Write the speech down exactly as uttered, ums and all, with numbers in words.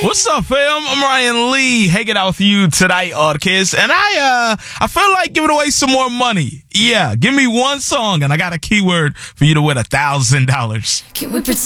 What's up, fam? I'm Ryan Lee, hanging out with you tonight, Audkids, and I uh I feel like giving away some more money. Yeah, give me one song, and I got a keyword for you to win a thousand dollars. Can we pretend